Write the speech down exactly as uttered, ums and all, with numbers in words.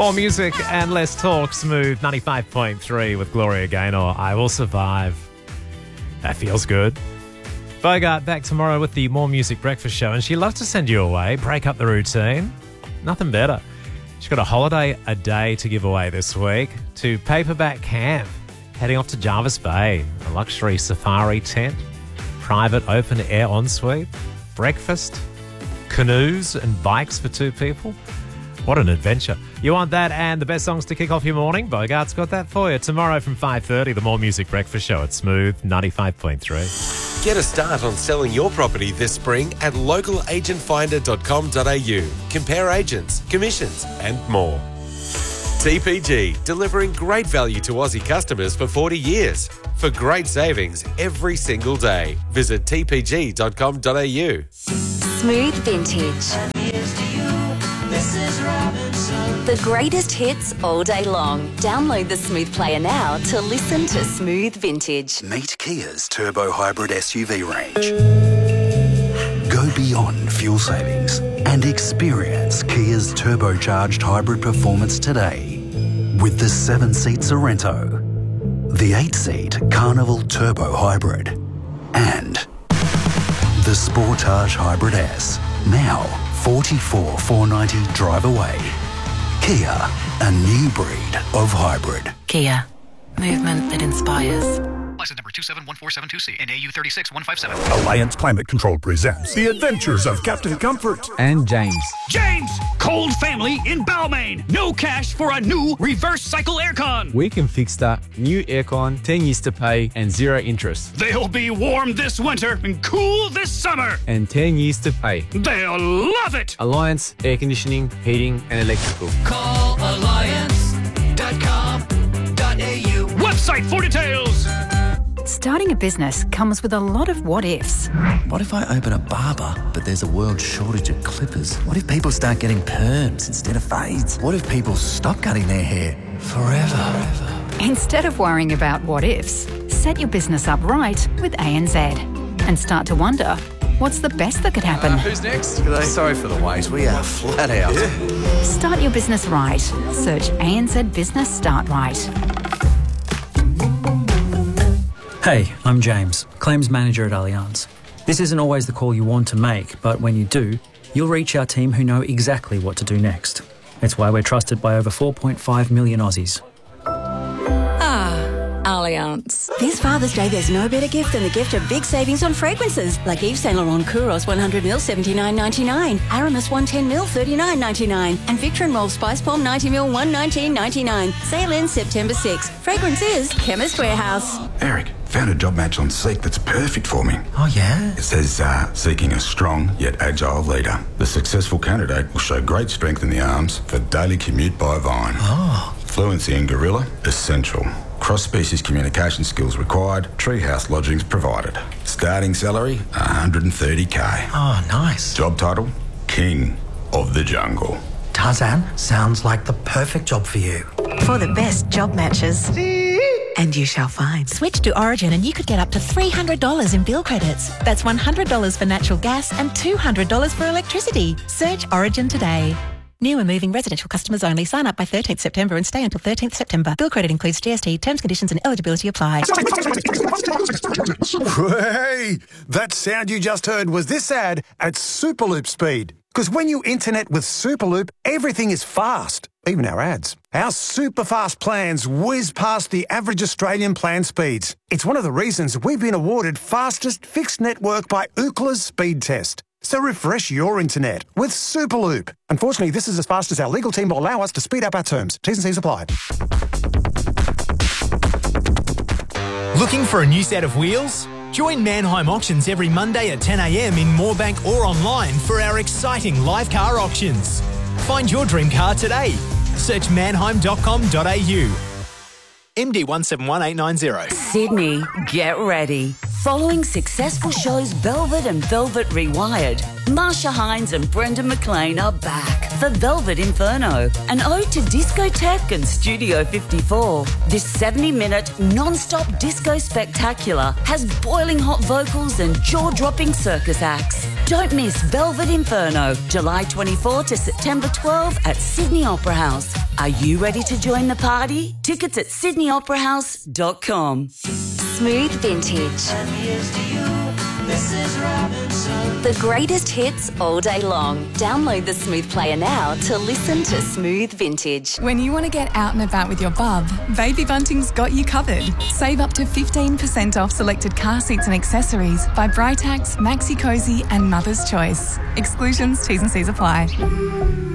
More music and less talk. Smooth ninety-five point three with Gloria Gaynor. I Will Survive. That feels good. Bogart back tomorrow with the More Music Breakfast Show, and she loves to send you away, break up the routine. Nothing better. She's got a holiday a day to give away this week to Paperback Camp, heading off to Jarvis Bay, a luxury safari tent, private open-air ensuite, breakfast, canoes and bikes for two people. What an adventure. You want that and the best songs to kick off your morning? Bogart's got that for you. Tomorrow from five thirty, the More Music Breakfast Show at Smooth ninety-five point three. Get a start on selling your property this spring at local agent finder dot com dot a u. Compare agents, commissions and more. T P G, delivering great value to Aussie customers for forty years. For great savings every single day. Visit t p g dot com dot a u. Smooth Vintage. The greatest hits all day long. Download the Smooth Player now to listen to Smooth Vintage. Meet Kia's Turbo Hybrid S U V range. Go beyond fuel savings and experience Kia's turbocharged hybrid performance today with the seven-seat Sorrento, the eight-seat Carnival Turbo Hybrid, and the Sportage Hybrid S. Now forty-four thousand four hundred ninety drive away. Kia, a new breed of hybrid. Kia, movement that inspires. License number two seven one four seven two C and A U three six one five seven. Alliance Climate Control presents The Adventures of Captain Comfort and James. James! Cold family in Balmain. No cash for a new reverse cycle aircon. We can fix that. New aircon, ten years to pay and zero interest. They'll be warm this winter and cool this summer. And ten years to pay. They'll love it. Alliance Air Conditioning, Heating and Electrical. Call alliance dot com dot a u. Website for details. Starting a business comes with a lot of what-ifs. What if I open a barber, but there's a world shortage of clippers? What if people start getting perms instead of fades? What if people stop cutting their hair forever? Instead of worrying about what-ifs, set your business up right with A N Z and start to wonder, what's the best that could happen? Uh, who's next? Sorry for the wait. We are flat out. Yeah. Start your business right. Search A N Z Business Start Right. Hey, I'm James, Claims Manager at Allianz. This isn't always the call you want to make, but when you do, you'll reach our team who know exactly what to do next. It's why we're trusted by over four point five million Aussies. Ah, Allianz. This Father's Day, there's no better gift than the gift of big savings on fragrances, like Yves Saint Laurent Kouros one hundred milliliters seventy-nine ninety-nine, Aramis one hundred ten milliliters thirty-nine ninety-nine, and Victor and Rolf Spice Palm ninety milliliters one hundred nineteen ninety-nine. Sale ends September sixth. Fragrance is Chemist Warehouse. Eric, found a job match on Seek that's perfect for me. Oh, yeah? It says, uh, seeking a strong yet agile leader. The successful candidate will show great strength in the arms for daily commute by Vine. Oh. Fluency in Gorilla, essential. Cross-species communication skills required. Treehouse lodgings provided. Starting salary, one hundred thirty k. Oh, nice. Job title, King of the Jungle. Tarzan, sounds like the perfect job for you. For the best job matches. And you shall find. Switch to Origin and you could get up to three hundred dollars in bill credits. That's one hundred dollars for natural gas and two hundred dollars for electricity. Search Origin today. New and moving residential customers only. Sign up by thirteenth September and stay until thirteenth September. Bill credit includes G S T. Terms, conditions and eligibility apply. Hey, that sound you just heard was this ad at Superloop speed. Because when you internet with Superloop, everything is fast, even our ads. Our super fast plans whiz past the average Australian plan speeds. It's one of the reasons we've been awarded fastest fixed network by Ookla's speed test. So refresh your internet with Superloop. Unfortunately, this is as fast as our legal team will allow us to speed up our terms. T's and C's apply. Looking for a new set of wheels? Join Mannheim Auctions every Monday at ten a m in Moorebank or online for our exciting live car auctions. Find your dream car today. Search mannheim dot com dot a u. M D one seven one eight nine zero. Sydney, get ready. Following successful shows Velvet and Velvet Rewired, Marsha Hines and Brendan McLean are back for Velvet Inferno, an ode to discotheque and Studio fifty-four. This seventy-minute non-stop disco spectacular has boiling hot vocals and jaw-dropping circus acts. Don't miss Velvet Inferno, July twenty-fourth to September twelfth at Sydney Opera House. Are you ready to join the party? Tickets at sydney opera house dot com. Smooth Vintage. The greatest hits all day long. Download the Smooth Player now to listen to Smooth Vintage. When you want to get out and about with your bub, Baby Bunting's got you covered. Save up to fifteen percent off selected car seats and accessories by Britax, Maxi Cozy and Mother's Choice. Exclusions, T's and C's apply.